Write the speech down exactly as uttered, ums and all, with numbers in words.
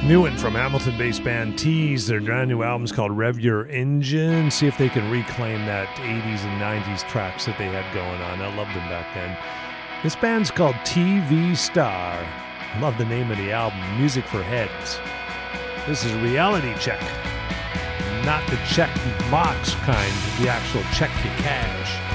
New one from Hamilton-based band Tease. Their brand new album's called Rev Your Engine. See if they can reclaim that eighties and nineties tracks that they had going on. I loved them back then. This band's called T V Star. Love the name of the album, Music for Heads. This is Reality Check. Not the check box kind, the actual check you cash.